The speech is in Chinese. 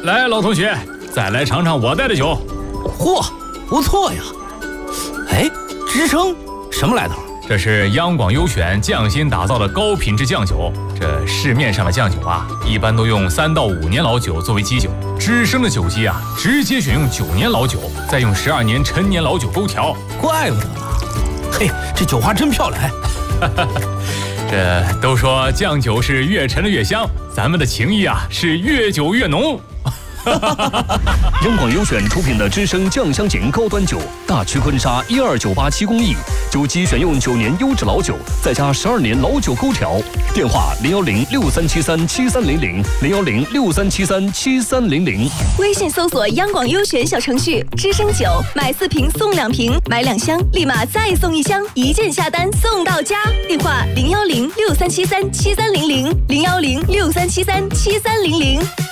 来，老同学，再来尝尝我带的酒。 嚯，不错呀！哎，芝生什么来头？ 这是央广优选匠心打造的高品质酱酒。这市面上的酱酒啊，一般都用3到5年老酒作为基酒，芝生的酒基啊，直接选用9年老酒，再用12年陈年老酒勾调。 怪不得呢。嘿，这酒花真漂亮！ 这都说酱酒是越陈的越香，咱们的情谊啊是越久越浓。 央广优选出品的芝生酱香型高端酒，大曲坤沙12987工艺，酒基选用9年优质老酒，再加12年老酒勾调。电话01063737300，01063737300。 微信搜索央广优选小程序，芝生酒买4瓶送2瓶，买2箱立马再送1箱，1键下单送到家。电话01063737300，01063737300。